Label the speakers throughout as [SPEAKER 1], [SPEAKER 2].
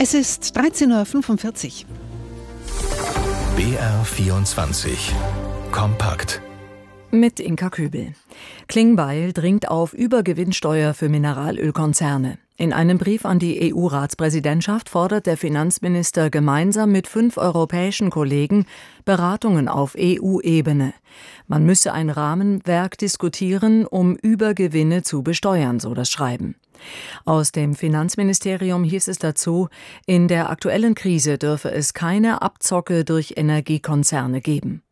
[SPEAKER 1] Es ist 13:45 Uhr.
[SPEAKER 2] BR24 Kompakt.
[SPEAKER 3] Mit Inka Kübel. Klingbeil dringt auf Übergewinnsteuer für Mineralölkonzerne. In einem Brief an die EU-Ratspräsidentschaft fordert der Finanzminister gemeinsam mit 5 europäischen Kollegen Beratungen auf EU-Ebene. Man müsse ein Rahmenwerk diskutieren, um Übergewinne zu besteuern, so das Schreiben. Aus dem Finanzministerium hieß es dazu, in der aktuellen Krise dürfe es keine Abzocke durch Energiekonzerne geben.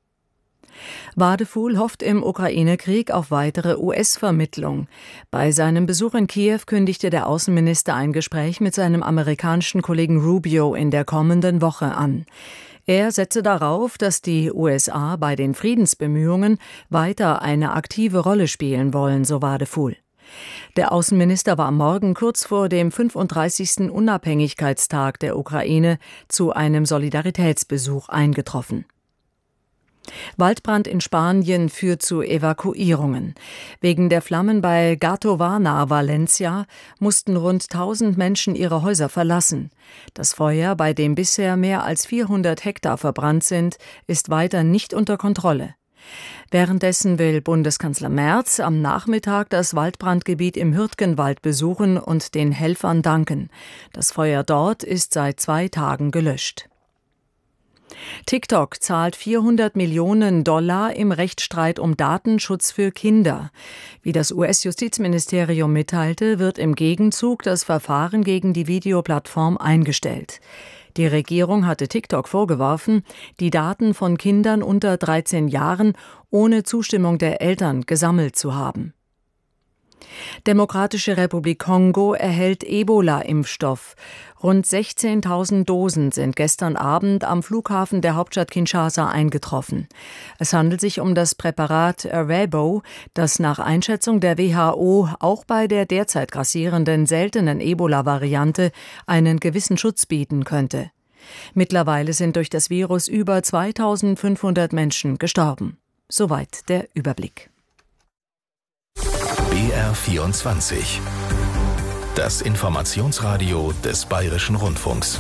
[SPEAKER 3] Wadefuhl hofft im Ukraine-Krieg auf weitere US-Vermittlung. Bei seinem Besuch in Kiew kündigte der Außenminister ein Gespräch mit seinem amerikanischen Kollegen Rubio in der kommenden Woche an. Er setze darauf, dass die USA bei den Friedensbemühungen weiter eine aktive Rolle spielen wollen, so Wadefuhl. Der Außenminister war am Morgen kurz vor dem 35. Unabhängigkeitstag der Ukraine zu einem Solidaritätsbesuch eingetroffen. Waldbrand in Spanien führt zu Evakuierungen. Wegen der Flammen bei Gato Varna, Valencia, mussten rund 1000 Menschen ihre Häuser verlassen. Das Feuer, bei dem bisher mehr als 400 Hektar verbrannt sind, ist weiter nicht unter Kontrolle. Währenddessen will Bundeskanzler Merz am Nachmittag das Waldbrandgebiet im Hürtgenwald besuchen und den Helfern danken. Das Feuer dort ist seit 2 Tagen gelöscht. TikTok zahlt $400 Millionen im Rechtsstreit um Datenschutz für Kinder. Wie das US-Justizministerium mitteilte, wird im Gegenzug das Verfahren gegen die Videoplattform eingestellt. Die Regierung hatte TikTok vorgeworfen, die Daten von Kindern unter 13 Jahren ohne Zustimmung der Eltern gesammelt zu haben. Demokratische Republik Kongo erhält Ebola-Impfstoff. Rund 16.000 Dosen sind gestern Abend am Flughafen der Hauptstadt Kinshasa eingetroffen. Es handelt sich um das Präparat Ervebo, das nach Einschätzung der WHO auch bei der derzeit grassierenden seltenen Ebola-Variante einen gewissen Schutz bieten könnte. Mittlerweile sind durch das Virus über 2.500 Menschen gestorben. Soweit der Überblick.
[SPEAKER 2] BR24 Das Informationsradio des Bayerischen Rundfunks.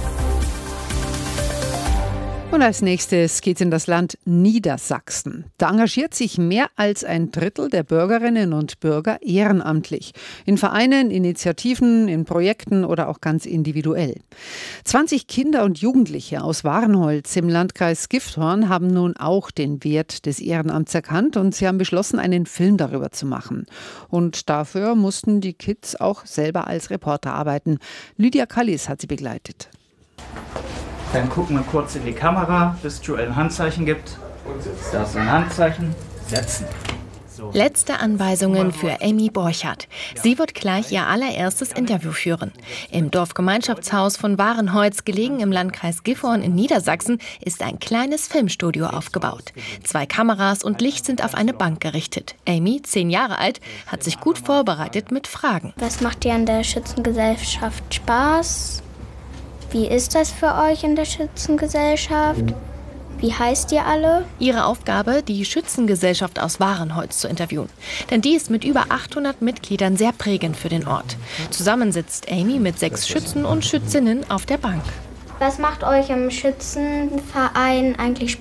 [SPEAKER 1] Und als nächstes geht's in das Land Niedersachsen. Da engagiert sich mehr als ein Drittel der Bürgerinnen und Bürger ehrenamtlich. In Vereinen, Initiativen, in Projekten oder auch ganz individuell. 20 Kinder und Jugendliche aus Warenholz im Landkreis Gifhorn haben nun auch den Wert des Ehrenamts erkannt und sie haben beschlossen, einen Film darüber zu machen. Und dafür mussten die Kids auch selber als Reporter arbeiten. Lydia Kallis hat sie begleitet.
[SPEAKER 4] Dann gucken wir kurz in die Kamera, bis Joel ein Handzeichen gibt. Da ist ein Handzeichen. Setzen. So.
[SPEAKER 5] Letzte Anweisungen für Amy Borchardt. Sie wird gleich ihr allererstes Interview führen. Im Dorfgemeinschaftshaus von Warenholz, gelegen im Landkreis Gifhorn in Niedersachsen, ist ein kleines Filmstudio aufgebaut. 2 Kameras und Licht sind auf eine Bank gerichtet. Amy, 10 Jahre alt, hat sich gut vorbereitet mit Fragen.
[SPEAKER 6] Was macht dir an der Schützengesellschaft Spaß? Wie ist das für euch in der Schützengesellschaft? Wie heißt ihr alle?
[SPEAKER 5] Ihre Aufgabe, die Schützengesellschaft aus Warenholz zu interviewen. Denn die ist mit über 800 Mitgliedern sehr prägend für den Ort. Zusammen sitzt Amy mit 6 Schützen und Schützinnen auf der Bank.
[SPEAKER 6] Was macht euch im Schützenverein eigentlich